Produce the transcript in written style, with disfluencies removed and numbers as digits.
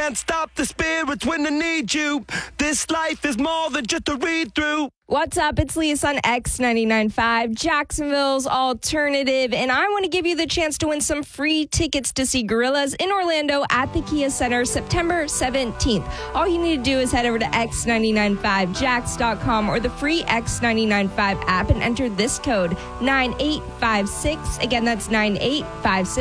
can't stop the spirits when they need you. This life is more than just a read-through. What's up? It's Lisa on X99.5, Jacksonville's alternative, and I want to give you the chance to win some free tickets to see Gorillaz in Orlando at the Kia Center September 17th. All you need to do is head over to X995Jax.com or the free X995 app and enter this code 9856. Again, that's 9856.